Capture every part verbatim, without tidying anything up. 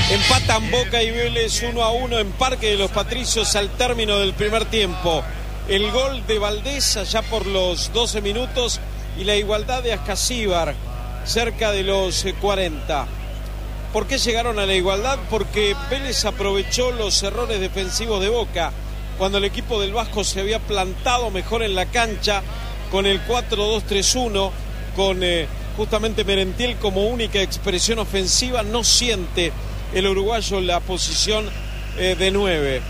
Empatan Boca y Vélez uno a uno en Parque de los Patricios al término del primer tiempo. El gol de Valdés allá por los doce minutos y la igualdad de Ascasíbar cerca de los cuarenta. ¿Por qué llegaron a la igualdad? Porque Vélez aprovechó los errores defensivos de Boca cuando el equipo del Vasco se había plantado mejor en la cancha con el cuatro dos tres uno, con eh, justamente Merentiel como única expresión ofensiva. No siente el uruguayo la posición eh, de nueve.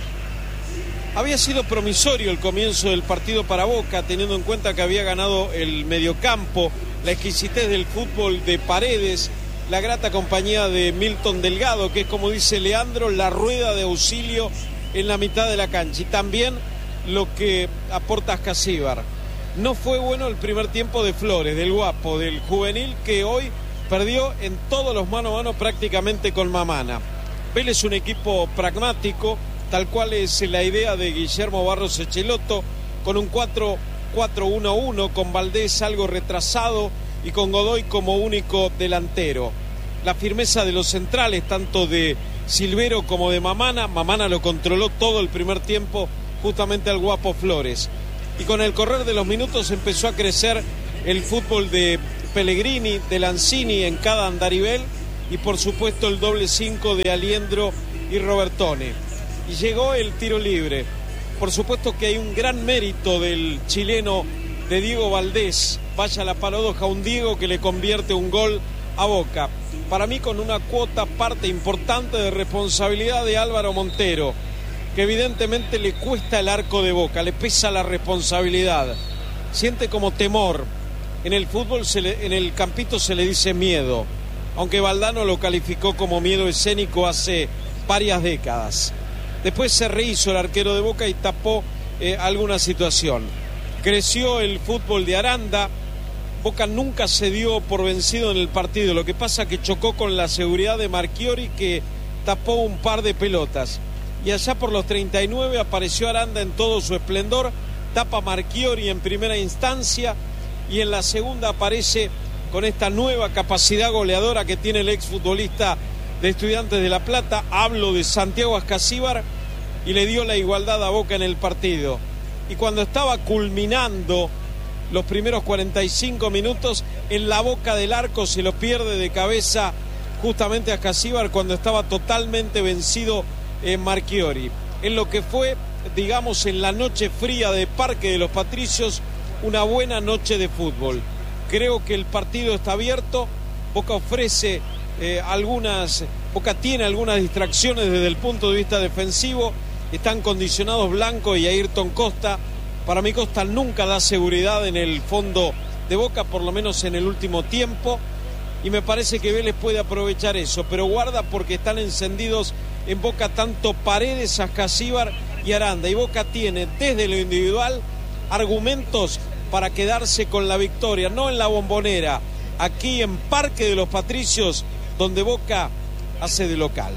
Había sido promisorio el comienzo del partido para Boca, teniendo en cuenta que había ganado el mediocampo, la exquisitez del fútbol de Paredes, la grata compañía de Milton Delgado, que es, como dice Leandro, la rueda de auxilio en la mitad de la cancha, y también lo que aporta Ascasíbar. No fue bueno el primer tiempo de Flores, del guapo, del juvenil, que hoy perdió en todos los mano a mano prácticamente con Mamana. Vélez es un equipo pragmático, tal cual es la idea de Guillermo Barros Echelotto, con un cuatro cuatro uno uno, con Valdés algo retrasado y con Godoy como único delantero. La firmeza de los centrales, tanto de Silvero como de Mamana. Mamana lo controló todo el primer tiempo justamente al guapo Flores. Y con el correr de los minutos empezó a crecer el fútbol de Pellegrini, de Lanzini en cada andarivel, y por supuesto el doble cinco de Aliendro y Robertone. Y llegó el tiro libre. Por supuesto que hay un gran mérito del chileno de Diego Valdés. Vaya la paradoja, un Diego que le convierte un gol a Boca. Para mí con una cuota parte importante de responsabilidad de Álvaro Montero, que evidentemente le cuesta el arco de Boca, le pesa la responsabilidad. Siente como temor. En el fútbol, se le, en el campito se le dice miedo, aunque Valdano lo calificó como miedo escénico hace varias décadas. Después se rehizo el arquero de Boca y tapó eh, alguna situación. Creció el fútbol de Aranda. Boca nunca se dio por vencido en el partido. Lo que pasa que chocó con la seguridad de Marchiori, que tapó un par de pelotas. Y allá por los treinta y nueve apareció Aranda en todo su esplendor. Tapa Marchiori en primera instancia. Y en la segunda aparece con esta nueva capacidad goleadora que tiene el exfutbolista de Estudiantes de La Plata. Hablo de Santiago Ascasíbar, y le dio la igualdad a Boca en el partido. Y cuando estaba culminando los primeros cuarenta y cinco minutos, en la boca del arco se lo pierde de cabeza justamente Ascasíbar cuando estaba totalmente vencido en Marchiori. En lo que fue, digamos, en la noche fría de Parque de los Patricios, una buena noche de fútbol. Creo que el partido está abierto. Boca ofrece eh, algunas, Boca tiene algunas distracciones desde el punto de vista defensivo. Están condicionados Blanco y Ayrton Costa. Para mí Costa nunca da seguridad en el fondo de Boca, por lo menos en el último tiempo. Y me parece que Vélez puede aprovechar eso, pero guarda porque están encendidos en Boca tanto Paredes, Ascasíbar y Aranda. Y Boca tiene desde lo individual argumentos para quedarse con la victoria, no en la Bombonera, aquí en Parque de los Patricios, donde Boca hace de local.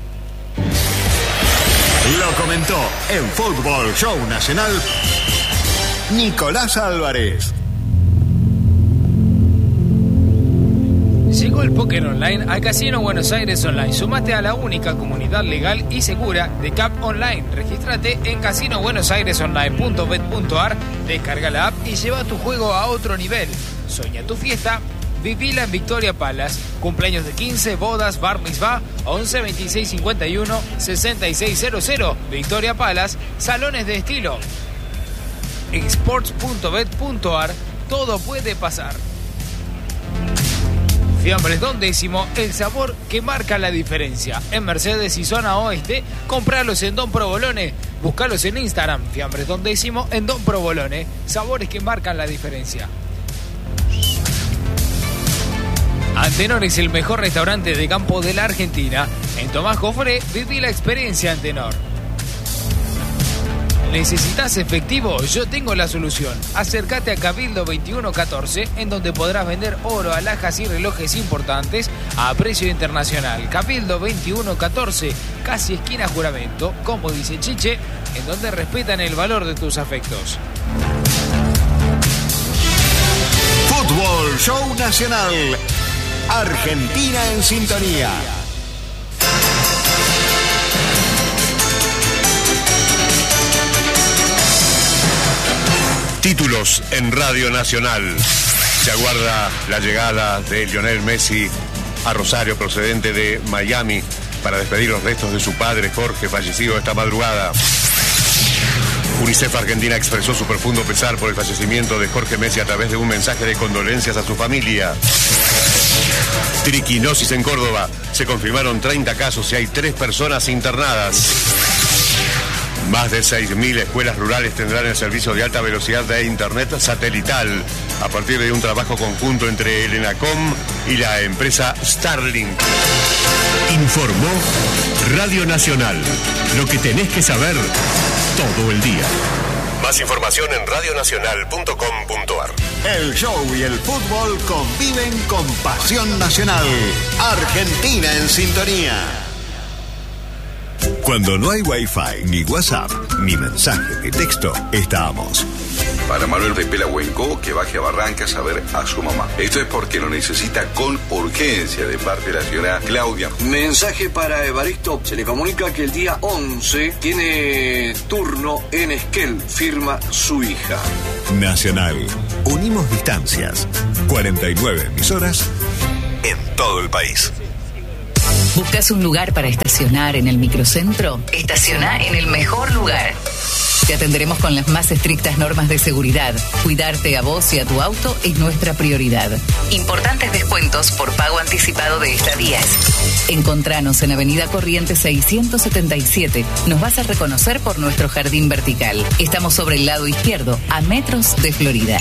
Lo comentó en Fútbol Show Nacional Nicolás Álvarez. Llegó el póker online al Casino Buenos Aires Online. Sumate a la única comunidad legal y segura de C A P Online. Regístrate en casino buenos aires online punto bet punto ar, descarga la app y lleva tu juego a otro nivel. Sueña tu fiesta, vivila en Victoria Palace. Cumpleaños de quince, bodas, bar mitzvah, once veintiséis cincuenta y uno sesenta y seis cero cero. Victoria Palace, salones de estilo. En sports punto bet punto ar, todo puede pasar. Fiambres Don Décimo, el sabor que marca la diferencia. En Mercedes y zona oeste, compralos en Don Provolone. Búscalos en Instagram, Fiambres Don Décimo en Don Provolone. Sabores que marcan la diferencia. Antenor es el mejor restaurante de campo de la Argentina. En Tomás Jofré, viví la experiencia Antenor. ¿Necesitas efectivo? Yo tengo la solución. Acércate a Cabildo veintiuno catorce, en donde podrás vender oro, alhajas y relojes importantes a precio internacional. Cabildo veintiuno catorce, casi esquina Juramento, como dice Chiche, en donde respetan el valor de tus afectos. Fútbol Show Nacional. Argentina en sintonía. Títulos en Radio Nacional. Se aguarda la llegada de Lionel Messi a Rosario, procedente de Miami, para despedir los restos de su padre Jorge, fallecido esta madrugada. UNICEF Argentina expresó su profundo pesar por el fallecimiento de Jorge Messi a través de un mensaje de condolencias a su familia. Triquinosis en Córdoba. Se confirmaron treinta casos y hay tres personas internadas. Más de seis mil escuelas rurales tendrán el servicio de alta velocidad de internet satelital a partir de un trabajo conjunto entre el ENACOM y la empresa Starlink. Informó Radio Nacional. Lo que tenés que saber todo el día. Más información en radio nacional punto com punto ar. El show y el fútbol conviven con pasión nacional. Argentina en sintonía. Cuando no hay Wi-Fi, ni WhatsApp, ni mensaje de texto, estamos. Para Manuel de Pelahuenco, que baje a Barrancas a ver a su mamá. Esto es porque lo necesita con urgencia de parte de la señora Claudia. Mensaje para Evaristo. Se le comunica que el día once tiene turno en Esquel. Firma su hija. Nacional. Unimos distancias. cuarenta y nueve emisoras en todo el país. ¿Buscas un lugar para estacionar en el microcentro? Estaciona en el mejor lugar. Te atenderemos con las más estrictas normas de seguridad. Cuidarte a vos y a tu auto es nuestra prioridad. Importantes descuentos por pago anticipado de estadías. Encontranos en Avenida Corrientes seiscientos setenta y siete. Nos vas a reconocer por nuestro jardín vertical. Estamos sobre el lado izquierdo, a metros de Florida.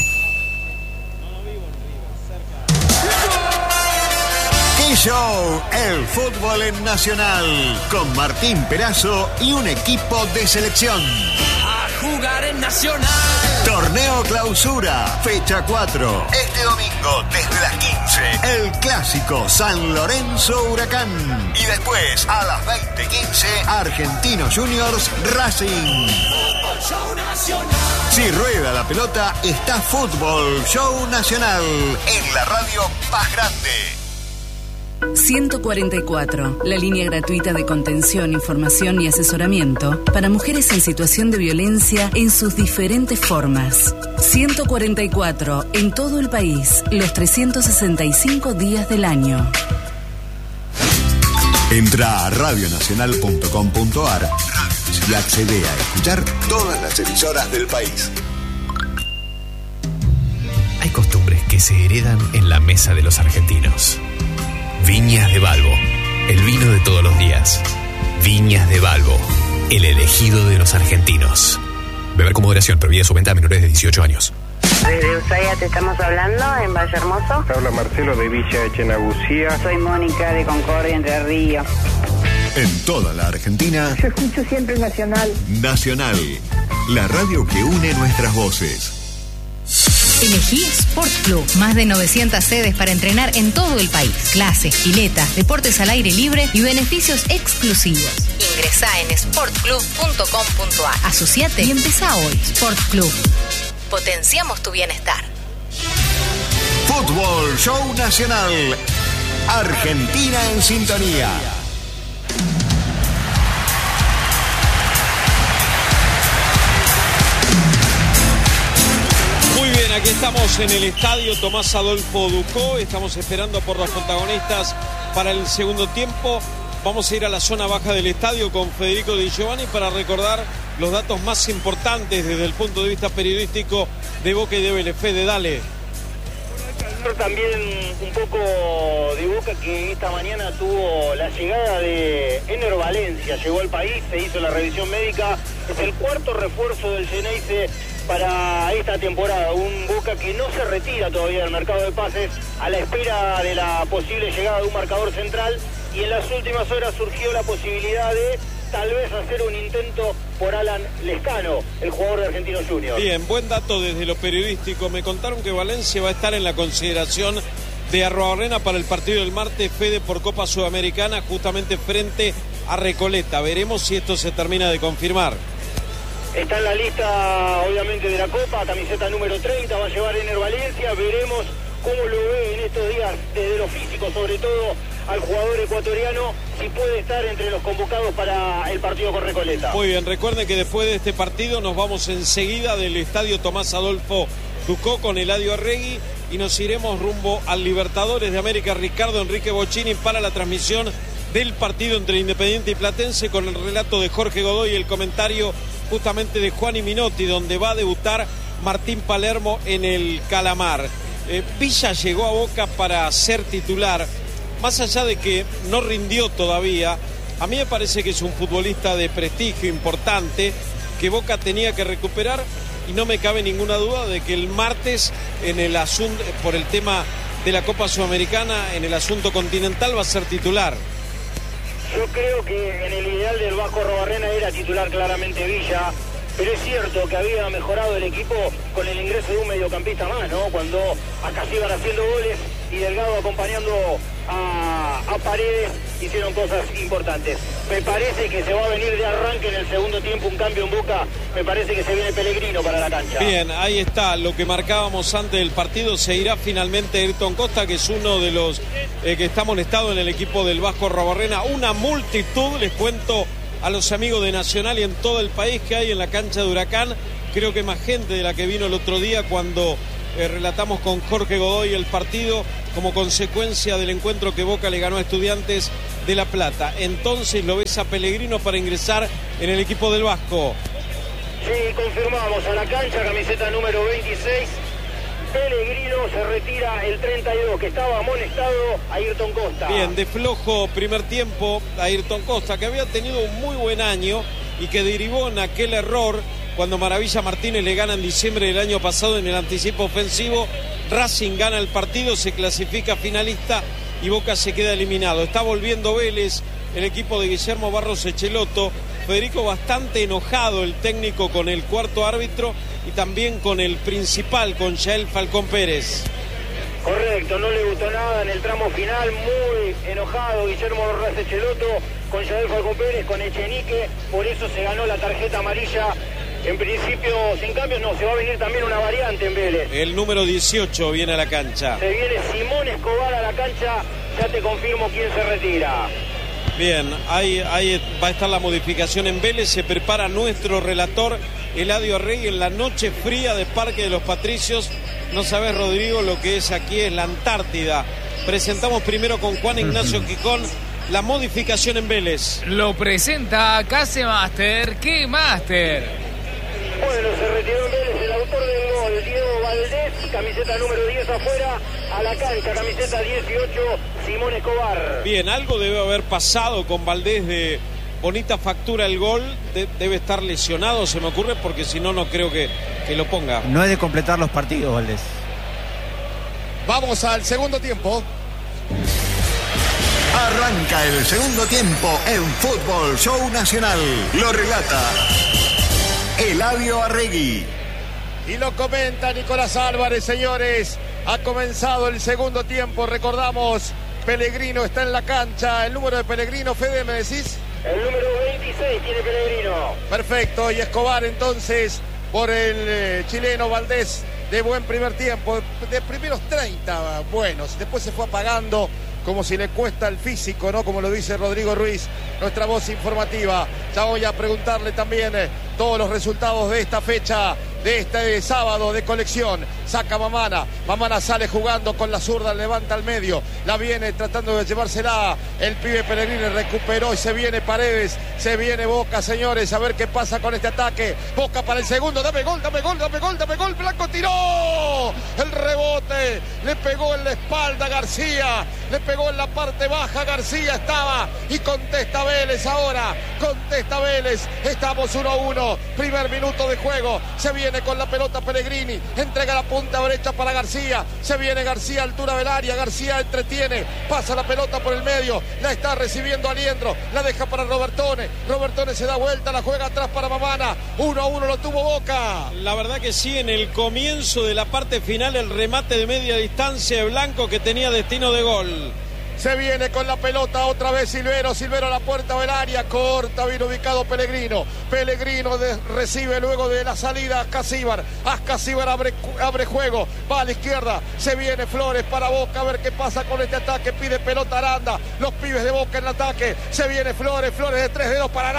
Show, el fútbol en Nacional, con Martín Perazo y un equipo de selección. A jugar en Nacional. Torneo Clausura, fecha cuatro. Este domingo, desde las quince, el clásico San Lorenzo Huracán. Y después, a las veinte quince, Argentinos Juniors Racing. Show Nacional. Si rueda la pelota, está Fútbol Show Nacional, en la radio más grande. ciento cuarenta y cuatro, la línea gratuita de contención, información y asesoramiento para mujeres en situación de violencia en sus diferentes formas. ciento cuarenta y cuatro, en todo el país, los trescientos sesenta y cinco días del año. Entra a radio nacional punto com punto ar y accede a escuchar todas las emisoras del país. Hay costumbres que se heredan en la mesa de los argentinos. Viñas de Balbo, el vino de todos los días. Viñas de Balbo, el elegido de los argentinos. Beber con moderación, prohibida su venta a menores de dieciocho años. Desde Ushuaia te estamos hablando, en Valle Hermoso. Habla Marcelo de Villa Echenagucía. Soy Mónica de Concordia, Entre Ríos. En toda la Argentina. Yo escucho siempre Nacional. Nacional, la radio que une nuestras voces. Elegí Sport Club. Más de novecientas sedes para entrenar en todo el país. Clases, piletas, deportes al aire libre y beneficios exclusivos. Ingresá en sport club punto com punto ar. Asociate y empezá hoy. Sport Club. Potenciamos tu bienestar. Fútbol Show Nacional. Argentina en sintonía. Aquí estamos en el estadio Tomás Adolfo Ducó, estamos esperando por los protagonistas para el segundo tiempo. Vamos a ir a la zona baja del estadio con Federico Di Giovanni para recordar los datos más importantes desde el punto de vista periodístico de Boca y de Vélez. Fede, dale. También un poco de Boca, que esta mañana tuvo la llegada de Ener Valencia, llegó al país, se hizo la revisión médica, es el cuarto refuerzo del Xeneize para esta temporada, un Boca que no se retira todavía del mercado de pases a la espera de la posible llegada de un marcador central, y en las últimas horas surgió la posibilidad de tal vez hacer un intento por Alan Lescano, el jugador de Argentinos Juniors. Bien, buen dato desde lo periodístico. Me contaron que Valencia va a estar en la consideración de Arruabarrena para el partido del martes, Fede, por Copa Sudamericana, justamente frente a Recoleta. Veremos si esto se termina de confirmar. Está en la lista, obviamente, de la Copa, camiseta número treinta, va a llevar Ener Valencia. Veremos cómo lo ve en estos días, desde lo físico, sobre todo, al jugador ecuatoriano si puede estar entre los convocados para el partido con Recoleta. Muy bien, recuerden que después de este partido nos vamos enseguida del estadio Tomás Adolfo Ducó con Eladio Arregui y nos iremos rumbo al Libertadores de América Ricardo Enrique Bocchini para la transmisión del partido entre Independiente y Platense con el relato de Jorge Godoy y el comentario justamente de Juan y Minotti, donde va a debutar Martín Palermo en el Calamar. Eh, Villa llegó a Boca para ser titular, más allá de que no rindió todavía. A mí me parece que es un futbolista de prestigio importante que Boca tenía que recuperar y no me cabe ninguna duda de que el martes en el asunto, por el tema de la Copa Sudamericana, en el asunto continental va a ser titular. Yo creo que en el ideal del Vasco Arrobarrena era titular claramente Villa, pero es cierto que había mejorado el equipo con el ingreso de un mediocampista más, ¿no? Cuando acá se iban haciendo goles y Delgado acompañando a, a Paredes, hicieron cosas importantes. Me parece que se va a venir de arranque en el segundo tiempo un cambio en Boca. Me parece que se viene Pellegrino para la cancha. Bien, ahí está lo que marcábamos antes del partido. Se irá finalmente Ayrton Costa, que es uno de los eh, que está molestado en el equipo del Vasco Arrobarrena. Una multitud, les cuento a los amigos de Nacional y en todo el país, que hay en la cancha de Huracán. Creo que más gente de la que vino el otro día cuando eh, relatamos con Jorge Godoy el partido como consecuencia del encuentro que Boca le ganó a Estudiantes de La Plata. Entonces lo ves a Pellegrino para ingresar en el equipo del Vasco. Sí, confirmamos a la cancha, camiseta número veintiséis. Pellegrino, se retira el treinta y dos, que estaba amonestado Ayrton Costa. Bien, de flojo primer tiempo Ayrton Costa, que había tenido un muy buen año y que derivó en aquel error cuando Maravilla Martínez le gana en diciembre del año pasado en el anticipo ofensivo. Racing gana el partido, se clasifica finalista y Boca se queda eliminado. Está volviendo Vélez, el equipo de Guillermo Barros Echeloto. Federico bastante enojado, el técnico, con el cuarto árbitro y también con el principal, con Yael Falcón Pérez. Correcto, no le gustó nada en el tramo final, muy enojado Guillermo Barros Echeloto con Yael Falcón Pérez, con Echenique, por eso se ganó la tarjeta amarilla. En principio, sin cambios, no, se va a venir también una variante en Vélez. El número dieciocho viene a la cancha. Se viene Simón Escobar a la cancha, ya te confirmo quién se retira. Bien, ahí, ahí va a estar la modificación en Vélez. Se prepara nuestro relator Eladio Arregui en la noche fría de Parque de los Patricios. No sabes, Rodrigo, lo que es aquí, es la Antártida. Presentamos primero con Juan Ignacio Quicón la modificación en Vélez. Lo presenta Case Master. ¿Qué Master? Bueno, se retiró en Vélez el autor del gol, Diego Valdés, camiseta número diez afuera, a la cancha, camiseta dieciocho, Simón Escobar. Bien, algo debe haber pasado con Valdés de bonita factura el gol, de, debe estar lesionado, se me ocurre, porque si no, no creo que, que lo ponga. No es de completar los partidos, Valdés. Vamos al segundo tiempo. Arranca el segundo tiempo en Fútbol Show Nacional. Lo relata Eladio Arregui. Y lo comenta Nicolás Álvarez, señores. Ha comenzado el segundo tiempo. Recordamos, Pellegrino está en la cancha. El número de Pellegrino, Fede, ¿me decís? El número veintiséis tiene Pellegrino. Perfecto. Y Escobar entonces por el eh, chileno Valdés, de buen primer tiempo. De primeros treinta buenos. Después se fue apagando, como si le cuesta el físico, ¿no? Como lo dice Rodrigo Ruiz, nuestra voz informativa. Ya voy a preguntarle también eh, todos los resultados de esta fecha, de este sábado de colección. Saca Mamana, Mamana sale jugando con la zurda, levanta al medio, la viene tratando de llevársela el pibe Pellegrini, recuperó y se viene Paredes, se viene Boca, señores, a ver qué pasa con este ataque. Boca para el segundo, dame gol, dame gol, dame gol, dame gol, Blanco tiró, el rebote, le pegó en la espalda García, le pegó en la parte baja, García estaba y contesta Vélez ahora, contesta Vélez, estamos uno a uno, primer minuto de juego, se viene con la pelota Pellegrini, entrega la punta derecha para García, se viene García a altura del área, García entretiene, pasa la pelota por el medio, la está recibiendo Aliendro, la deja para Robertone, Robertone se da vuelta, la juega atrás para Mamana, uno a uno lo tuvo Boca. La verdad que sí, en el comienzo de la parte final el remate de media distancia de Blanco que tenía destino de gol. Se viene con la pelota otra vez Silvero. Silvero a la puerta del área. Corta, bien ubicado Pellegrino. Pellegrino de, recibe luego de la salida Ascasíbar. Ascasíbar abre, abre juego. Va a la izquierda. Se viene Flores para Boca. A ver qué pasa con este ataque. Pide pelota Aranda. Los pibes de Boca en el ataque. Se viene Flores. Flores de tres dedos para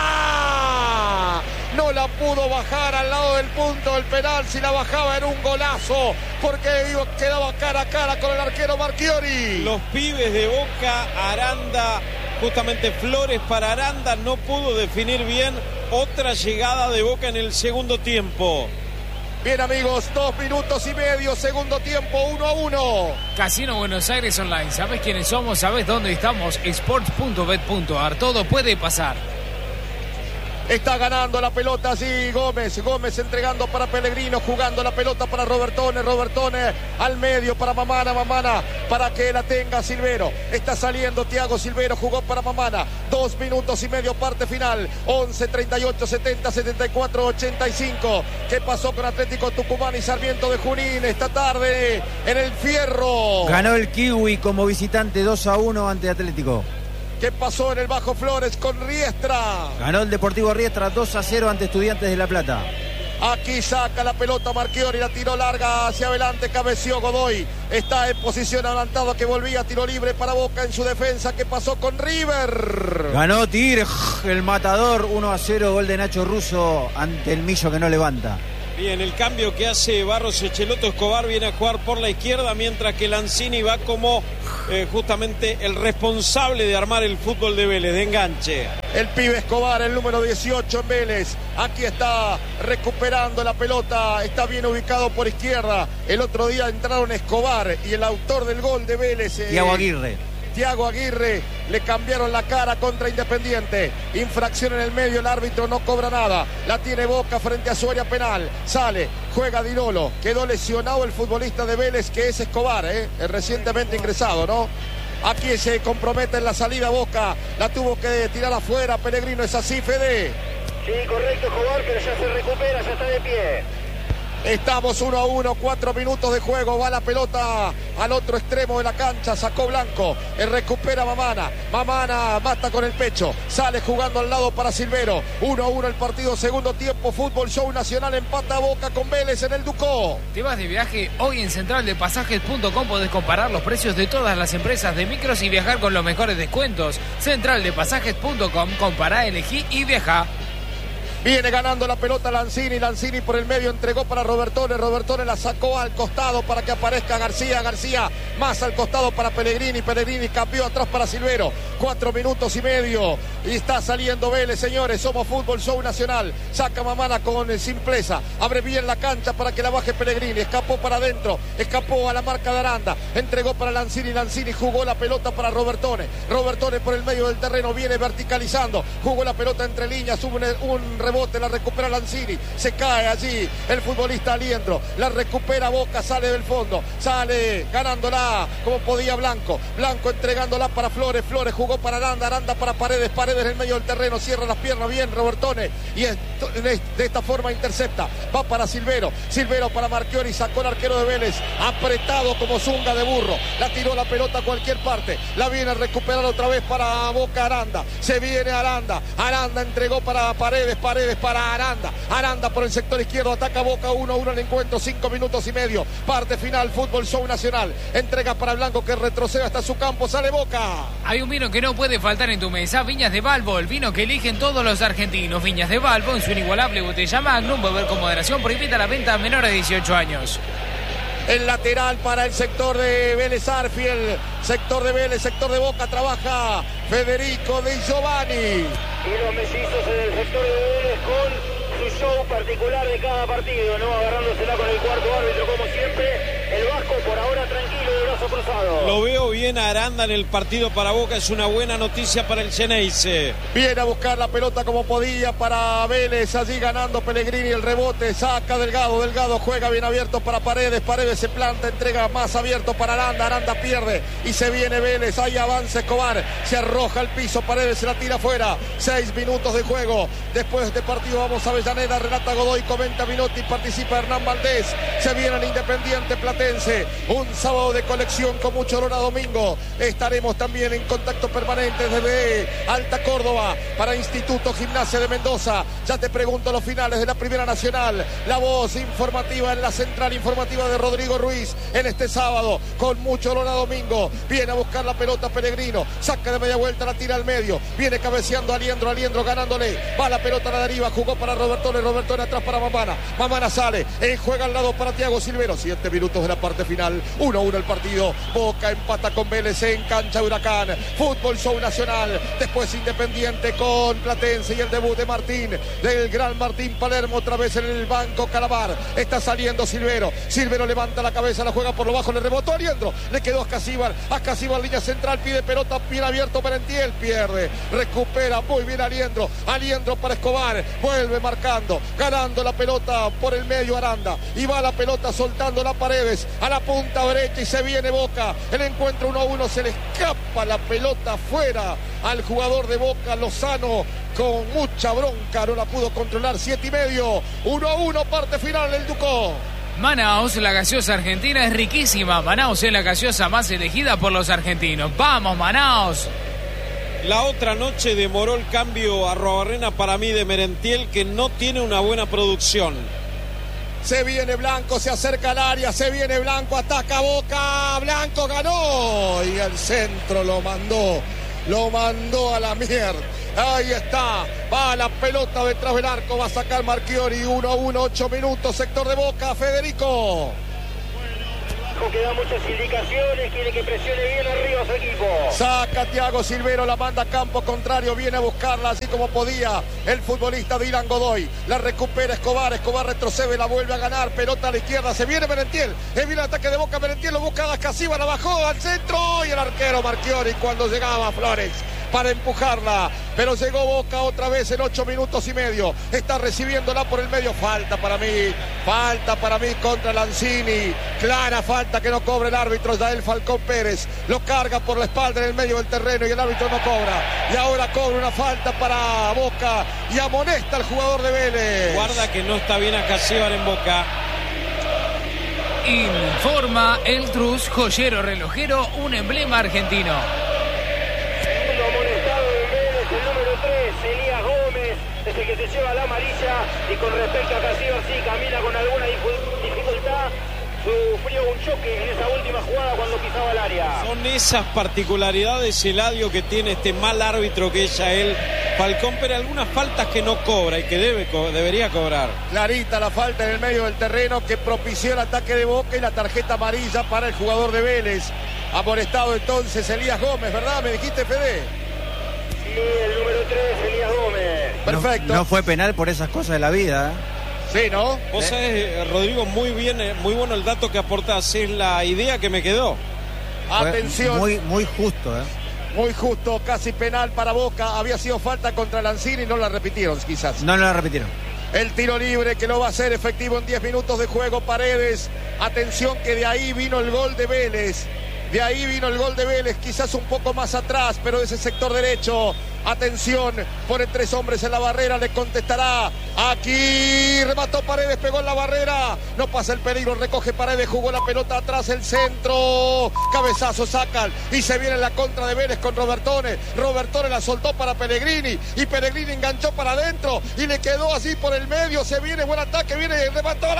Aranda. No la pudo bajar al lado del punto del penal. Si la bajaba era un golazo. Porque quedaba cara a cara con el arquero Marchiori. Los pibes de Boca, Aranda, justamente Flores para Aranda, no pudo definir bien. Otra llegada de Boca en el segundo tiempo. Bien, amigos, dos minutos y medio, segundo tiempo, uno a uno. Casino Buenos Aires Online. ¿Sabes quiénes somos? ¿Sabes dónde estamos? sports punto bet punto ar. Todo puede pasar. Está ganando la pelota allí Gómez. Gómez entregando para Pellegrino, jugando la pelota para Robertone. Robertone al medio para Mamana. Mamana para que la tenga Silvero. Está saliendo Thiago Silvero, jugó para Mamana. Dos minutos y medio, parte final. once, treinta y ocho, setenta, setenta y cuatro, ochenta y cinco. ¿Qué pasó con Atlético Tucumán y Sarmiento de Junín esta tarde en el Fierro? Ganó el Kiwi como visitante dos a uno ante Atlético. ¿Qué pasó en el Bajo Flores con Riestra? Ganó el Deportivo Riestra dos a cero ante Estudiantes de La Plata. Aquí saca la pelota Marchiori, la tiró larga hacia adelante, cabeció Godoy. Está en posición adelantado que volvía, tiro libre para Boca en su defensa. ¿Qué pasó con River? Ganó Tigre, el matador, uno a cero, gol de Nacho Russo ante el Millo que no levanta. Bien, el cambio que hace Barros Echeloto, Escobar viene a jugar por la izquierda, mientras que Lanzini va como eh, justamente el responsable de armar el fútbol de Vélez, de enganche. El pibe Escobar, el número dieciocho en Vélez. Aquí está recuperando la pelota, está bien ubicado por izquierda. El otro día entraron Escobar y el autor del gol de Vélez. Eh, Thiago Aguirre. Thiago Aguirre, le cambiaron la cara contra Independiente. Infracción en el medio, el árbitro no cobra nada. La tiene Boca frente a su área penal. Sale, juega Dinolo. Quedó lesionado el futbolista de Vélez, que es Escobar, ¿eh? Es recientemente ingresado, ¿no? Aquí se compromete en la salida Boca. La tuvo que tirar afuera. Pellegrino, ¿es así, Fede? Sí, correcto, Escobar, pero ya se recupera, ya está de pie. Estamos uno a uno, cuatro minutos de juego. Va la pelota al otro extremo de la cancha. Sacó Blanco. El recupera Mamana. Mamana mata con el pecho. Sale jugando al lado para Silvero. uno a uno el partido, segundo tiempo. Fútbol Show Nacional empata Boca con Vélez en el Ducó. ¿Te vas de viaje? Hoy en central de pasajes punto com podés comparar los precios de todas las empresas de micros y viajar con los mejores descuentos. central de pasajes punto com. Compará, elegí y viaja. Viene ganando la pelota Lanzini, Lanzini por el medio entregó para Robertone, Robertone la sacó al costado para que aparezca García, García más al costado para Pellegrini, Pellegrini cambió atrás para Silvero, cuatro minutos y medio y está saliendo Vélez, señores, somos Fútbol Show Nacional, saca Mamana con simpleza, abre bien la cancha para que la baje Pellegrini, escapó para adentro, escapó a la marca de Aranda, entregó para Lanzini, Lanzini jugó la pelota para Robertone, Robertone por el medio del terreno viene verticalizando, jugó la pelota entre líneas, hubo un, un rebote, la recupera Lanzini, se cae allí el futbolista Aliendro, la recupera Boca, sale del fondo, sale ganándola como podía Blanco, Blanco entregándola para Flores, Flores jugó para Aranda, Aranda para Paredes, Paredes en el medio del terreno, cierra las piernas bien Robertone y esto, de esta forma intercepta, va para Silvero, Silvero para Marchiori, sacó el arquero de Vélez, apretado como zunga de burro, la tiró la pelota a cualquier parte, la viene a recuperar otra vez para Boca Aranda, se viene Aranda, Aranda entregó para Paredes, Paredes para Aranda, Aranda por el sector izquierdo, ataca Boca uno a uno el encuentro, cinco minutos y medio, parte final, Fútbol Show Nacional, entrega para Blanco que retrocede hasta su campo, sale Boca. Hay un vino que no puede faltar en tu mesa, Viñas de Balbo, el vino que eligen todos los argentinos, Viñas de Balbo en su inigualable botella Magnum, beber con moderación, prohibida la venta a menores de dieciocho años. El lateral para el sector de Vélez Arfiel, sector de Vélez, sector de Boca, trabaja Federico De Giovanni. Y los mellizos en el sector de Vélez con su show particular de cada partido, ¿no? Agarrándosela con el cuarto árbitro como siempre. El Vasco por ahora tranquilo de brazo cruzado. Lo veo bien a Aranda en el partido para Boca, es una buena noticia para el Xeneize. Viene a buscar la pelota como podía para Vélez, allí ganando Pellegrini el rebote, saca Delgado, Delgado juega bien abierto para Paredes, Paredes se planta, entrega más abierto para Aranda, Aranda pierde y se viene Vélez, ahí avanza Escobar, se arroja al piso, Paredes se la tira afuera, seis minutos de juego, después de este partido vamos a Avellaneda, relata Godoy, comenta Minotti, participa Hernán Valdés, se viene el Independiente, Plata Platense. Un sábado de colección con mucho olor a domingo. Estaremos también en contacto permanente desde Alta Córdoba para Instituto Gimnasia de Mendoza. Ya te pregunto los finales de la Primera Nacional. La voz informativa en la central informativa de Rodrigo Ruiz en este sábado con mucho olor a domingo. Viene a buscar la pelota Pellegrino. Saca de media vuelta, la tira al medio. Viene cabeceando Aliendro, Aliendro ganándole. Va la pelota a la deriva. Jugó para Robertone, Robertone atrás para Mamana. Mamana sale. Eh, juega al lado para Thiago Silvero. Siete minutos de la parte final. uno a uno el partido. Boca empata con Vélez en cancha Huracán. Fútbol Show Nacional. Después Independiente con Platense y el debut de Martín. Del gran Martín Palermo otra vez en el banco Calabar. Está saliendo Silvero. Silvero levanta la cabeza, la juega por lo bajo, le rebotó Aliendro. Le quedó a Ascasíbar. Ascasíbar línea central, pide pelota, bien abierto Merentiel, pierde. Recupera muy bien Aliendro. Aliendro para Escobar. Vuelve marcando. Ganando la pelota por el medio Aranda. Y va la pelota soltando la Paredes a la punta derecha y se viene Boca. El encuentro uno a uno, se le escapa la pelota fuera al jugador de Boca, Lozano, con mucha bronca, no la pudo controlar. Siete y medio, uno a uno, parte final del Ducó. Manaus, la gaseosa argentina es riquísima. Manaus es la gaseosa más elegida por los argentinos. ¡Vamos, Manaus! La otra noche demoró el cambio a Arruabarrena para mí de Merentiel, que no tiene una buena producción. Se viene Blanco, se acerca al área, se viene Blanco, ataca Boca, Blanco ganó y el centro lo mandó, lo mandó a la mierda. Ahí está, va la pelota detrás del arco, va a sacar Marchiori, uno a uno, ocho minutos, sector de Boca, Federico. Que da muchas indicaciones, quiere que presione bien arriba a su equipo. Saca Thiago Silvero, la manda a campo contrario, viene a buscarla así como podía el futbolista Dylan Godoy. La recupera Escobar, Escobar retrocede, la vuelve a ganar, pelota a la izquierda, se viene Merentiel, es bien el ataque de Boca, Merentiel lo busca a Ascasíbar, la bajó al centro y el arquero Marchiori cuando llegaba Flores para empujarla, pero llegó Boca otra vez en ocho minutos y medio, está recibiéndola por el medio, falta para mí, falta para mí contra Lanzini, clara falta que no cobra el árbitro Yael Falcón Pérez, lo carga por la espalda en el medio del terreno y el árbitro no cobra, y ahora cobra una falta para Boca y amonesta al jugador de Vélez. Guarda que no está bien Ascasíbar en Boca. Informa el Trus, joyero relojero, un emblema argentino. Elías Gómez es el que se lleva la amarilla y con respecto a Ascasíbar sí camina con alguna dificultad, sufrió un choque en esa última jugada cuando pisaba el área. Son esas particularidades, Eladio, que tiene este mal árbitro que es Yael Falcón, pero algunas faltas que no cobra y que debe, debería cobrar. Clarita la falta en el medio del terreno que propició el ataque de Boca y la tarjeta amarilla para el jugador de Vélez. Amonestado entonces Elías Gómez, ¿verdad? ¿Me dijiste, Fede? Sí, el número tres, Elías Gómez. Perfecto. No, no fue penal por esas cosas de la vida. Sí, ¿no? Vos ¿Eh? sabés, Rodrigo, muy bien, muy bueno el dato que aportás, es la idea que me quedó. Atención. Muy, muy justo, ¿eh? Muy justo, casi penal para Boca. Había sido falta contra Lanzini y no la repitieron, quizás. No, no la repitieron. El tiro libre que lo va a hacer efectivo en diez minutos de juego, Paredes. Atención que de ahí vino el gol de Vélez. De ahí vino el gol de Vélez, quizás un poco más atrás, pero de ese sector derecho. Atención, pone tres hombres en la barrera, le contestará. Aquí remató Paredes, pegó en la barrera. No pasa el peligro, recoge Paredes, jugó la pelota atrás, el centro. Cabezazo sacan y se viene la contra de Vélez con Robertone. Robertone la soltó para Pellegrini y Pellegrini enganchó para adentro y le quedó así por el medio. Se viene, buen ataque, viene el remató al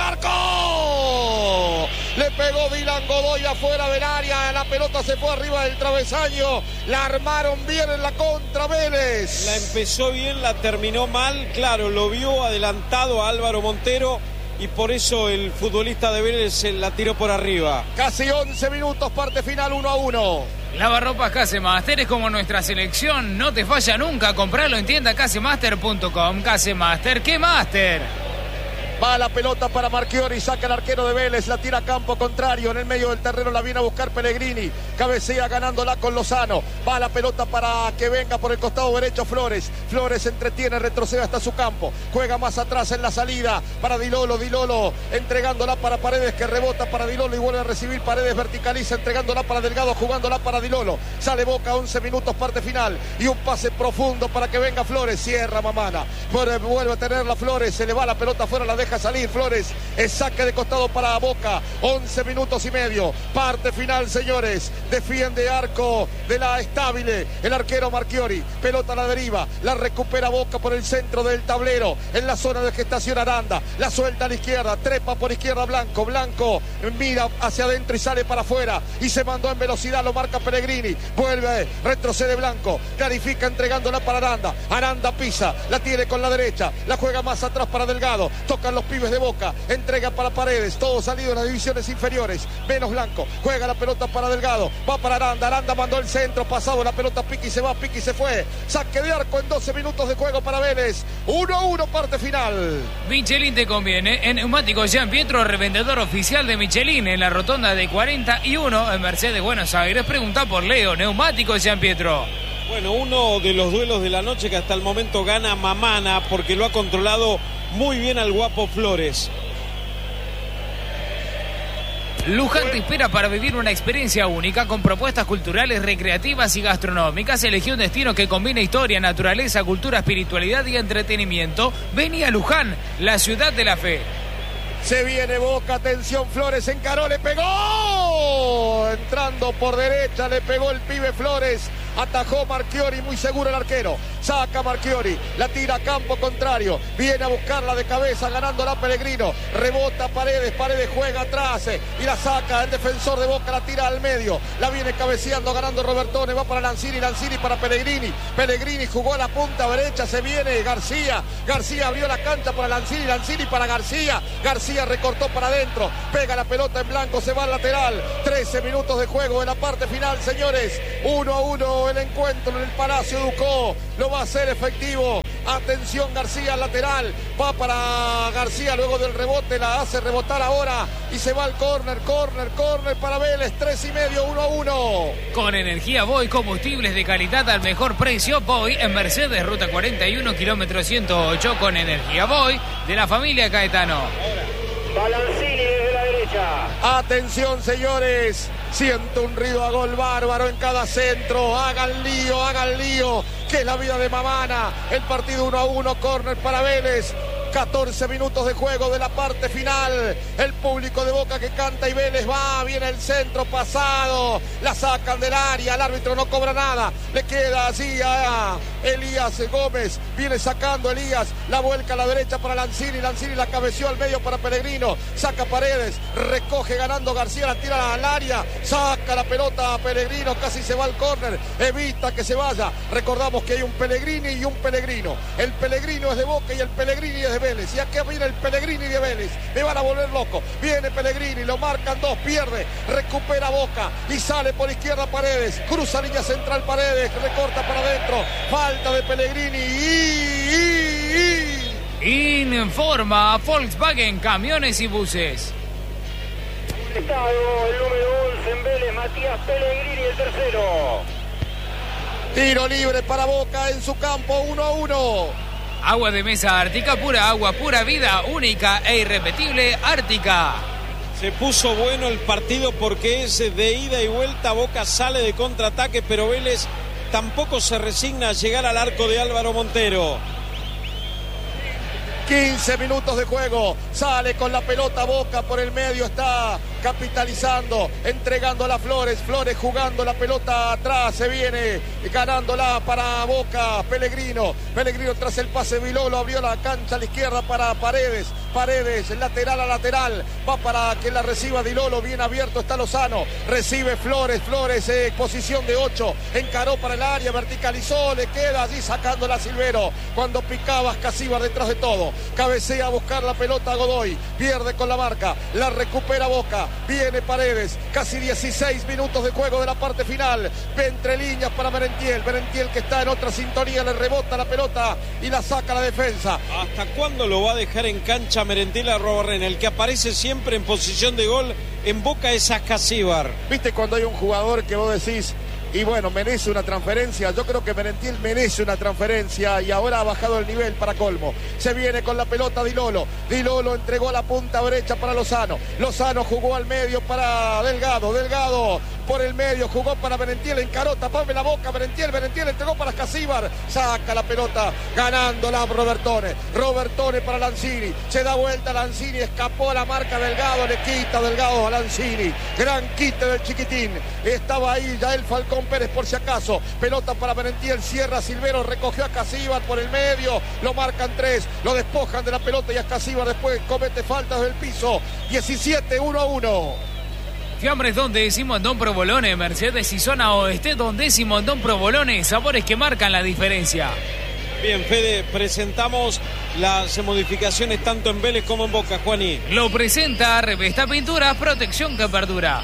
arco. Le pegó Dylan Godoy afuera del área. La pelota se fue arriba del travesaño. La armaron bien en la contra Vélez. La empezó bien, la terminó mal. Claro, lo vio adelantado a Álvaro Montero y por eso el futbolista de Vélez se la tiró por arriba. Casi once minutos, parte final, uno a uno. Lavarropas Casemaster es como nuestra selección, no te falla nunca. Compralo en tienda casemaster punto com. Casemaster, ¿qué Master? Va la pelota para Marchiori, saca el arquero de Vélez, la tira a campo contrario, en el medio del terreno la viene a buscar Pellegrini, cabecea ganándola con Lozano, va la pelota para que venga por el costado derecho Flores, Flores entretiene, retrocede hasta su campo, juega más atrás en la salida para Dilolo, Dilolo entregándola para Paredes que rebota para Dilolo y vuelve a recibir Paredes, verticaliza entregándola para Delgado, jugándola para Dilolo, sale Boca, once minutos, parte final y un pase profundo para que venga Flores, cierra Mamana, vuelve a tener la Flores, se le va la pelota afuera, la deja deja salir Flores. Es saque de costado para Boca. once minutos y medio. Parte final, señores. Defiende arco de la Estable. El arquero Marchiori. Pelota a la deriva. La recupera Boca por el centro del tablero. En la zona de gestación Aranda. La suelta a la izquierda. Trepa por izquierda Blanco. Blanco mira hacia adentro y sale para afuera. Y se mandó en velocidad. Lo marca Pellegrini. Vuelve. Retrocede Blanco. Clarifica entregándola para Aranda. Aranda pisa. La tiene con la derecha. La juega más atrás para Delgado. Tocan los pibes de Boca. Entrega para Paredes. Todo salido en las divisiones inferiores. Menos Blanco. Juega la pelota para Delgado. Va para Aranda. Aranda mandó el centro. Pasado la pelota. Piqui se va. Piqui se fue. Saque de arco en doce minutos de juego para Vélez. uno a uno parte final. Michelin te conviene. En Neumáticos Jean Pietro, revendedor oficial de Michelin en la rotonda de cuarenta y uno en Mercedes, Buenos Aires. Pregunta por Leo. Neumáticos Jean Pietro. Bueno, uno de los duelos de la noche que hasta el momento gana Mamana porque lo ha controlado muy bien al guapo Flores. Luján te espera para vivir una experiencia única con propuestas culturales, recreativas y gastronómicas. Elegí un destino que combine historia, naturaleza, cultura, espiritualidad y entretenimiento. Vení a Luján, la ciudad de la fe. Se viene Boca, atención, Flores encaró, le pegó. Entrando por derecha, le pegó el pibe Flores. Atajó Marchiori, muy seguro el arquero. Saca Marchiori, la tira a campo contrario. Viene a buscarla de cabeza, ganándola Pellegrino. Rebota Paredes, Paredes juega atrás eh, y la saca. El defensor de Boca la tira al medio. La viene cabeceando, ganando Robertone. Va para Lanzini, Lanzini para Pellegrini. Pellegrini jugó a la punta derecha, se viene García. García abrió la cancha para Lanzini, Lanzini para García. García recortó para adentro. Pega la pelota en blanco, se va al lateral. trece minutos de juego en la parte final, señores. uno a uno el encuentro en el Palacio Ducó. Lo va a hacer efectivo. Atención, García al lateral. Va para García luego del rebote. La hace rebotar ahora. Y se va al córner, córner, córner para Vélez. Tres y medio, uno a uno. Con Energía Boy, combustibles de calidad al mejor precio. Boy en Mercedes, ruta cuarenta y uno, kilómetro ciento ocho. Con Energía Boy de la familia Caetano. Balancini desde la derecha. Atención, señores. Siento un ruido a gol bárbaro en cada centro. Hagan lío, hagan lío. Que es la vida de Mamana. El partido uno a uno, córner para Vélez. catorce minutos de juego de la parte final. El público de Boca que canta y Vélez va. Viene el centro pasado. La sacan del área. El árbitro no cobra nada. Le queda así a Elías Gómez. Viene sacando Elías. La vuelca a la derecha para Lanzini. Lanzini la cabeció al medio para Pellegrino. Saca Paredes. Recoge ganando García. La tira al área. Saca la pelota a Pellegrino. Casi se va al córner. Evita que se vaya. Recordamos que hay un Pellegrini y un Pellegrino. El Pellegrino es de Boca y el Pellegrini es de Vélez. Y aquí viene el Pellegrini de Vélez. Me van a volver loco. Viene Pellegrini, lo marcan dos, pierde, recupera Boca y sale por izquierda Paredes. Cruza línea central Paredes, recorta para adentro. Falta de Pellegrini. Y, y, y... Informa Volkswagen Camiones y Buses. Estado el número once en Vélez, Matías Pellegrini, el tercero. Tiro libre para Boca en su campo, uno a uno. Agua de mesa Ártica, pura agua, pura vida, única e irrepetible Ártica. Se puso bueno el partido porque es de ida y vuelta. Boca sale de contraataque, pero Vélez tampoco se resigna a llegar al arco de Álvaro Montero. quince minutos de juego, sale con la pelota Boca por el medio, está capitalizando, entregándola a Flores, Flores jugando la pelota atrás, se viene ganándola para Boca, Pellegrino, Pellegrino tras el pase Vilolo, abrió la cancha a la izquierda para Paredes, Paredes, lateral a lateral, va para que la reciba Dilolo, bien abierto está Lozano, recibe Flores, Flores, eh, posición de ocho, encaró para el área, verticalizó, le queda allí sacándola a Silvero, cuando picaba Casíbar detrás de todo, cabecea a buscar la pelota a Godoy, pierde con la marca, la recupera Boca, viene Paredes, casi dieciséis minutos de juego de la parte final, entre líneas para Merentiel, Merentiel que está en otra sintonía, le rebota la pelota y la saca la defensa. ¿Hasta cuándo lo va a dejar en cancha Merentiel a Robarrena? El que aparece siempre en posición de gol en Boca es Casíbar. ¿Viste cuando hay un jugador que vos decís, y bueno, merece una transferencia? Yo creo que Merentiel merece una transferencia y ahora ha bajado el nivel para colmo. Se viene con la pelota Dilolo. Dilolo entregó la punta derecha para Lozano. Lozano jugó al medio para Delgado. Delgado por el medio, jugó para Merentiel, encaró, tapame la boca, Merentiel, Merentiel entregó para Escasíbar, saca la pelota, ganándola Robertone, Robertone para Lanzini, se da vuelta Lanzini, escapó a la marca Delgado, le quita Delgado a Lanzini, gran quite del chiquitín, estaba ahí ya el Falcón Pérez por si acaso, pelota para Merentiel, cierra Silvero, recogió a Escasíbar por el medio, lo marcan tres, lo despojan de la pelota y Escasíbar después comete faltas del piso, diecisiete, uno a uno. Fiambres donde Simondón Provolone, Mercedes y zona oeste donde Simondón Provolone, sabores que marcan la diferencia. Bien, Fede, presentamos las modificaciones tanto en Vélez como en Boca, Juaní. Lo presenta Revesta Pintura, protección que perdura.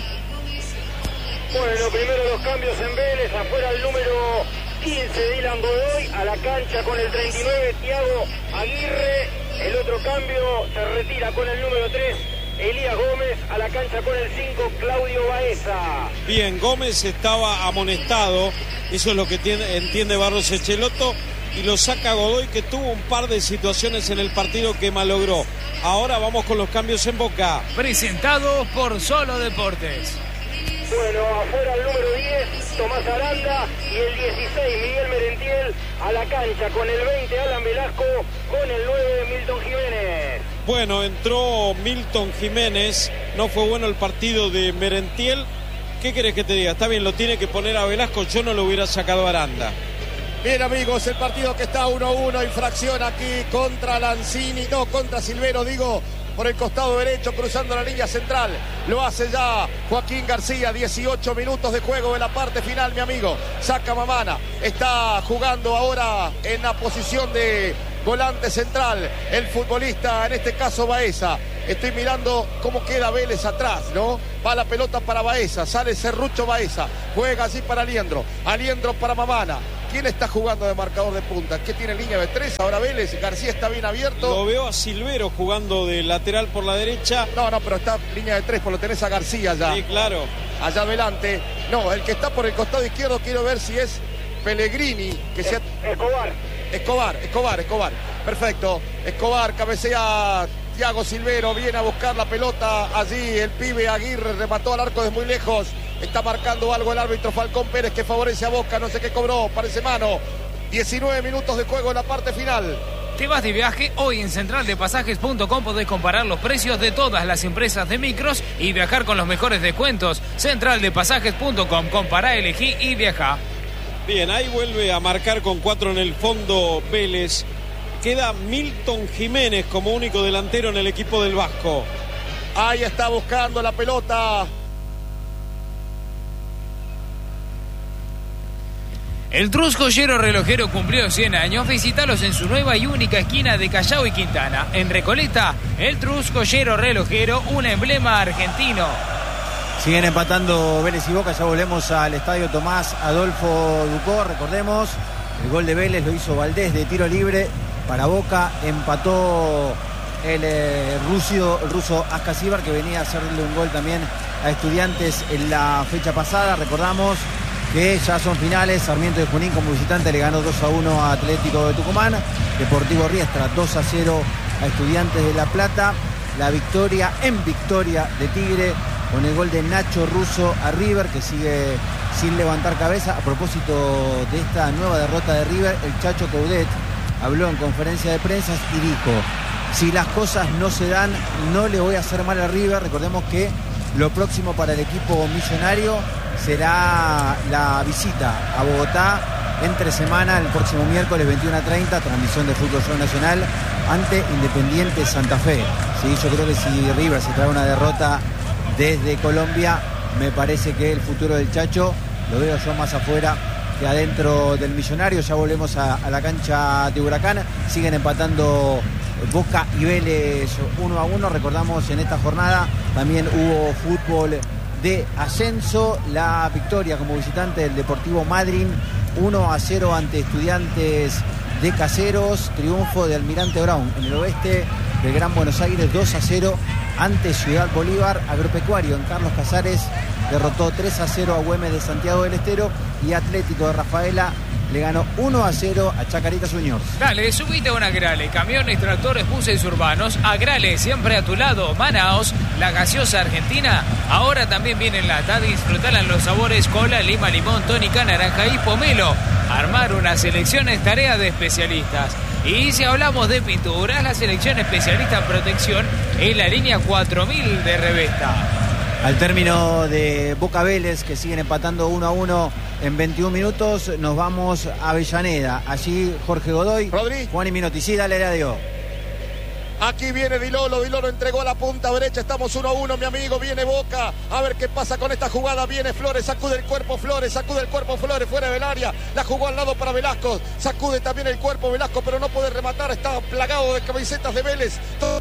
Bueno, primero los cambios en Vélez, afuera el número quince, Dylan Godoy, a la cancha con el treinta y nueve, Thiago Aguirre. El otro cambio se retira con el número tres, Elías Gómez, a la cancha con el cinco, Claudio Baeza. Bien, Gómez estaba amonestado, eso es lo que tiene, entiende Barros Echeloto, y lo saca Godoy, que tuvo un par de situaciones en el partido que malogró. Ahora vamos con los cambios en Boca. Presentado por Solo Deportes. Bueno, afuera el número diez, Tomás Aranda, y el dieciséis, Miguel Merentiel, a la cancha con el veinte, Alan Velasco, con el nueve, Milton Jiménez. Bueno, entró Milton Jiménez, no fue bueno el partido de Merentiel. ¿Qué querés que te diga? Está bien, lo tiene que poner a Velasco, yo no lo hubiera sacado a Aranda. Bien, amigos, el partido que está uno a uno, infracción aquí contra Lanzini, no, contra Silvero, digo, por el costado derecho, cruzando la línea central. Lo hace ya Joaquín García, dieciocho minutos de juego de la parte final, mi amigo. Saca Mamana, está jugando ahora en la posición de volante central, el futbolista, en este caso Baeza. Estoy mirando cómo queda Vélez atrás, ¿no? Va la pelota para Baeza, sale Serrucho Baeza, juega así para Aliendro, Aliendro para Mamana. ¿Quién está jugando de marcador de punta? ¿Qué tiene línea de tres? Ahora Vélez, García está bien abierto. Lo veo a Silvero jugando de lateral por la derecha. No, no, pero está línea de tres, por lo tenés a García ya. Sí, claro. Allá adelante. No, el que está por el costado izquierdo, quiero ver si es Pellegrini. Que sea... Escobar. Escobar, Escobar, Escobar. Perfecto. Escobar, cabecea Thiago Silvero, viene a buscar la pelota allí. El pibe Aguirre remató al arco de muy lejos. Está marcando algo el árbitro Falcón Pérez, que favorece a Boca, no sé qué cobró, parece mano. diecinueve minutos de juego en la parte final. ¿Te vas de viaje? Hoy en central de pasajes punto com podés comparar los precios de todas las empresas de micros y viajar con los mejores descuentos. central de pasajes punto com, compará, elegí y viaja. Bien, ahí vuelve a marcar con cuatro en el fondo Vélez. Queda Milton Jiménez como único delantero en el equipo del Vasco. Ahí está buscando la pelota. El Trus Joyero Relojero cumplió cien años. Visítalos en su nueva y única esquina de Callao y Quintana. En Recoleta, el Trus Joyero Relojero, un emblema argentino. Siguen empatando Vélez y Boca. Ya volvemos al estadio Tomás Adolfo Ducó. Recordemos, el gol de Vélez lo hizo Valdés de tiro libre para Boca. Empató el, eh, ruso, el ruso Ascasíbar, que venía a hacerle un gol también a Estudiantes en la fecha pasada. Recordamos que ya son finales. Sarmiento de Junín como visitante le ganó dos a uno a Atlético de Tucumán. Deportivo Riestra dos a cero a Estudiantes de La Plata. La victoria en victoria de Tigre con el gol de Nacho Russo a River, que sigue sin levantar cabeza. A propósito de esta nueva derrota de River, el Chacho Coudet habló en conferencia de prensa y dijo: si las cosas no se dan, no le voy a hacer mal a River. Recordemos que lo próximo para el equipo millonario será la visita a Bogotá entre semana, el próximo miércoles veintiuno a treinta, transmisión de Fútbol Show Nacional ante Independiente Santa Fe. Sí, yo creo que si River se trae una derrota desde Colombia, me parece que el futuro del Chacho lo veo yo más afuera que adentro del millonario. Ya volvemos a, a la cancha de Huracán. Siguen empatando Boca y Vélez uno a uno. Recordamos, en esta jornada también hubo fútbol de ascenso. La victoria como visitante del Deportivo Madryn uno a cero ante Estudiantes de Caseros. Triunfo de Almirante Brown en el oeste del Gran Buenos Aires dos a cero ante Ciudad Bolívar. Agropecuario en Carlos Casares derrotó tres a cero a Güemes de Santiago del Estero. Y Atlético de Rafaela le ganó uno a cero a Chacarita Juniors. Dale, subite a una Agrale, camiones, tractores, buses urbanos. Agrale, siempre a tu lado. Manaos, la gaseosa argentina, ahora también viene en lata. Disfrutala en los sabores cola, lima, limón, tónica, naranja y pomelo. Armar una selección es tarea de especialistas. Y si hablamos de pinturas, la selección especialista en protección es la línea cuatro mil de Revesta. Al término de Boca Vélez, que siguen empatando uno a uno en veintiún minutos, nos vamos a Avellaneda. Allí Jorge Godoy, Rodri. Juan y Minotti. Sí, dale, Eladio. Aquí viene Di Lolo, Di Lolo entregó a la punta derecha, estamos uno a uno, mi amigo, viene Boca, a ver qué pasa con esta jugada, viene Flores, sacude el cuerpo Flores, sacude el cuerpo Flores, fuera del área, la jugó al lado para Velasco, sacude también el cuerpo Velasco, pero no puede rematar, está plagado de camisetas de Vélez. Todo...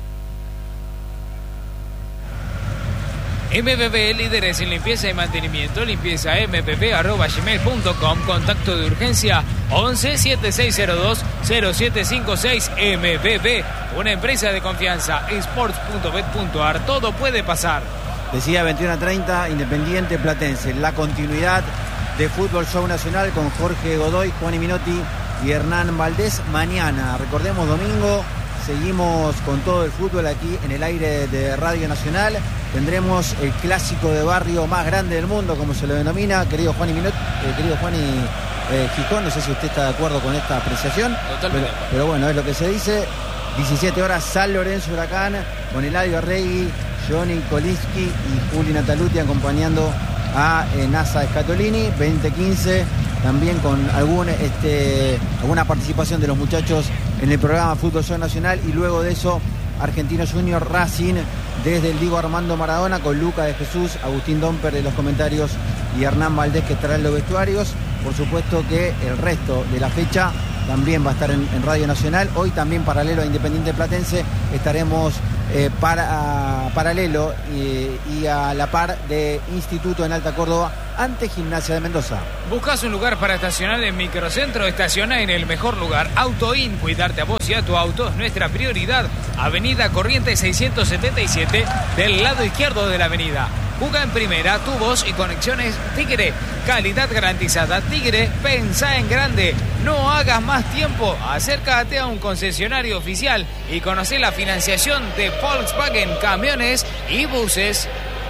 M P P, líderes en limpieza y mantenimiento, limpieza m p p arroba gmail punto com, contacto de urgencia once, setenta y seis cero dos, cero siete cinco seis. M P P, una empresa de confianza, sports punto bet punto a r, todo puede pasar. Decía veintiuno a treinta, Independiente Platense, la continuidad de Fútbol Show Nacional con Jorge Godoy, Juan y Minotti y Hernán Valdés. Mañana, recordemos, domingo, seguimos con todo el fútbol aquí en el aire de Radio Nacional. Tendremos el clásico de barrio más grande del mundo, como se lo denomina, querido Juan y Minot, eh, querido Juan y eh, Gijón. No sé si usted está de acuerdo con esta apreciación. Totalmente. Pero, pero bueno, es lo que se dice. diecisiete horas, San Lorenzo Huracán, con Eladio Arregui, Johnny Koliski y Juli Nataluti acompañando a eh, NASA Scatolini. veinte quince, también con algún, este, alguna participación de los muchachos en el programa Fútbol Show Nacional. Y luego de eso, Argentinos Junior Racing desde el Diego Armando Maradona, con Luca de Jesús, Agustín Domper de los comentarios y Hernán Valdés, que estará en los vestuarios. Por supuesto que el resto de la fecha también va a estar en, en Radio Nacional. Hoy también, paralelo a Independiente Platense, estaremos eh, para, a, paralelo eh, y a la par de Instituto en Alta Córdoba ante Gimnasia de Mendoza. ¿Buscas un lugar para estacionar en Microcentro? Estaciona en el mejor lugar. AutoIn, cuidarte a vos y a tu auto es nuestra prioridad. Avenida Corrientes seiscientos setenta y siete, del lado izquierdo de la avenida. Juga en primera, tubos y conexiones Tigre. Calidad garantizada. Tigre, pensá en grande. No hagas más tiempo. Acércate a un concesionario oficial y conoce la financiación de Volkswagen, camiones y buses.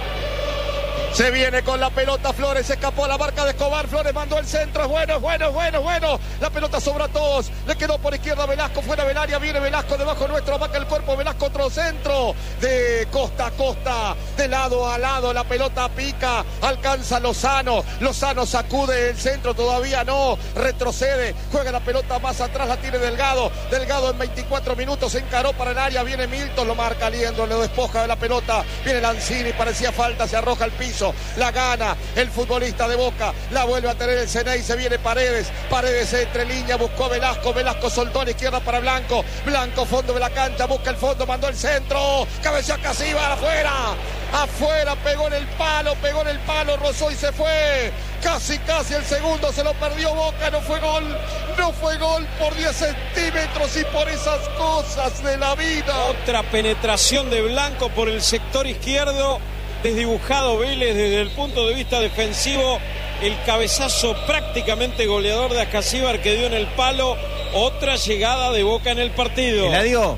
Se viene con la pelota Flores, escapó a la marca de Escobar, Flores mandó el centro, es bueno, es bueno, es bueno, es bueno. La pelota sobra a todos, le quedó por izquierda Velasco, fuera del área, viene Velasco debajo nuestro, marca el cuerpo, Velasco otro centro, de costa a costa, de lado a lado, la pelota pica, alcanza Lozano, Lozano sacude el centro, todavía no, retrocede, juega la pelota más atrás, la tiene Delgado, Delgado en veinticuatro minutos, se encaró para el área, viene Milton, lo marca Liendro, lo despoja de la pelota, viene Lanzini, parecía falta, se arroja al piso. La gana el futbolista de Boca, la vuelve a tener el Ceney, se viene Paredes, Paredes entre línea, buscó Velasco, Velasco soltó a la izquierda para Blanco, Blanco fondo de la cancha, busca el fondo, mandó el centro, cabeceó a Casíbar, afuera, afuera, pegó en el palo, pegó en el palo, rozó y se fue, casi, casi el segundo, se lo perdió Boca, no fue gol, no fue gol por diez centímetros y por esas cosas de la vida. Otra penetración de Blanco por el sector izquierdo, desdibujado Vélez desde el punto de vista defensivo, el cabezazo prácticamente goleador de Ascasíbar que dio en el palo. Otra llegada de Boca en el partido. Eladio,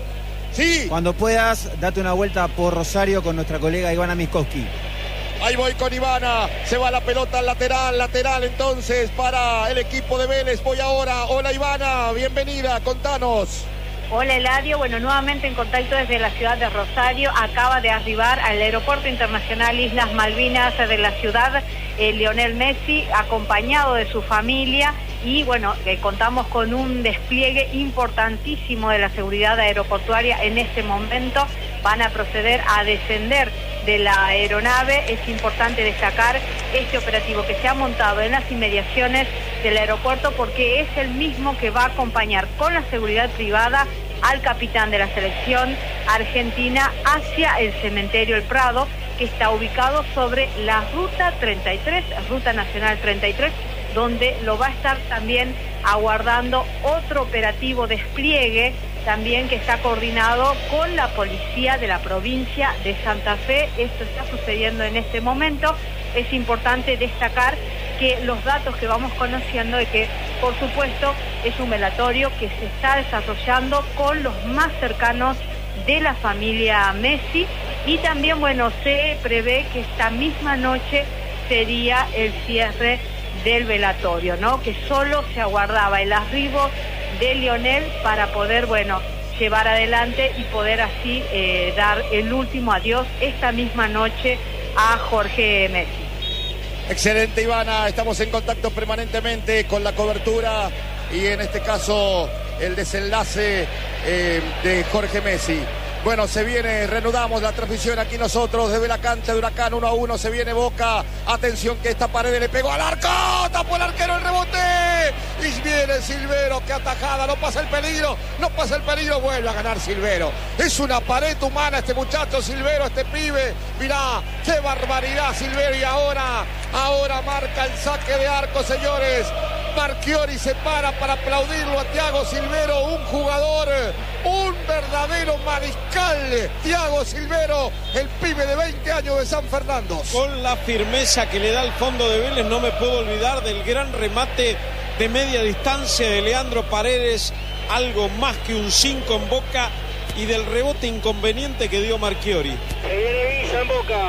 sí, cuando puedas, date una vuelta por Rosario con nuestra colega Ivana Miskowski. Ahí voy con Ivana, se va la pelota al lateral, lateral entonces para el equipo de Vélez. Voy ahora, hola Ivana, bienvenida, contanos. Hola Eladio, bueno, nuevamente en contacto desde la ciudad de Rosario. Acaba de arribar al Aeropuerto Internacional Islas Malvinas de la ciudad eh, Lionel Messi, acompañado de su familia. Y bueno, eh, contamos con un despliegue importantísimo de la seguridad aeroportuaria en este momento. Van a proceder a descender de la aeronave. Es importante destacar este operativo que se ha montado en las inmediaciones del aeropuerto, porque es el mismo que va a acompañar con la seguridad privada al capitán de la selección argentina hacia el cementerio El Prado, que está ubicado sobre la ruta treinta y tres, ruta nacional treinta y tres, donde lo va a estar también aguardando otro operativo despliegue también que está coordinado con la policía de la provincia de Santa Fe. Esto está sucediendo en este momento. Es importante destacar que los datos que vamos conociendo de que, por supuesto, es un velatorio que se está desarrollando con los más cercanos de la familia Messi, y también, bueno, se prevé que esta misma noche sería el cierre del velatorio, ¿no? Que solo se aguardaba el arribo de Lionel para poder, bueno, llevar adelante y poder así eh, dar el último adiós esta misma noche a Jorge Messi. Excelente, Ivana, estamos en contacto permanentemente con la cobertura y en este caso el desenlace eh, de Jorge Messi. Bueno, se viene, reanudamos la transmisión aquí nosotros desde la cancha de Huracán. Uno a uno, se viene Boca. Atención que esta pared le pegó al arco. Tapó el arquero el rebote. Y viene Silvero, que atajada. No pasa el peligro, no pasa el peligro. Vuelve a ganar Silvero. Es una pared humana este muchacho Silvero, este pibe. Mirá, qué barbaridad Silvero. Y ahora, ahora marca el saque de arco, señores. Marchiori se para para aplaudirlo a Thiago Silvero, un jugador, un verdadero mariscal. Thiago Silvero, el pibe de veinte años de San Fernando. Con la firmeza que le da el fondo de Vélez, no me puedo olvidar del gran remate de media distancia de Leandro Paredes, algo más que un cinco en Boca, y del rebote inconveniente que dio Marchiori. Se viene Villa en Boca.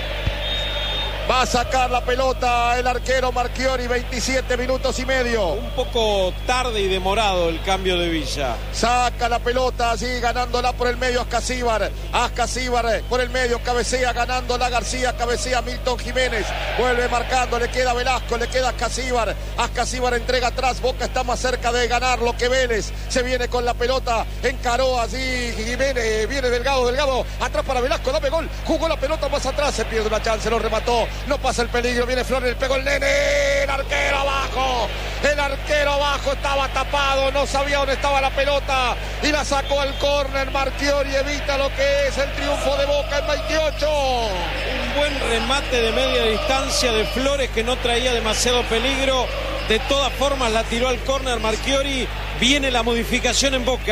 Va a sacar la pelota el arquero Marchiori, veintisiete minutos y medio. Un poco tarde y demorado el cambio de Villa. Saca la pelota, así ganándola por el medio Ascasíbar. Ascasíbar por el medio, cabecea ganándola García, cabecea Milton Jiménez. Vuelve marcando, le queda Velasco, le queda Ascasíbar. Ascasíbar entrega atrás, Boca está más cerca de ganarlo que Vélez. Se viene con la pelota, encaró así Jiménez, viene Delgado, Delgado, atrás para Velasco, dame gol. Jugó la pelota más atrás, se pierde una chance, lo remató. No pasa el peligro, viene Flores, el pegó el nene, el arquero abajo, el arquero abajo estaba tapado, no sabía dónde estaba la pelota y la sacó al córner. Marchiori evita lo que es el triunfo de Boca en veintiocho. Un buen remate de media distancia de Flores que no traía demasiado peligro, de todas formas la tiró al córner Marchiori. Viene la modificación en Boca.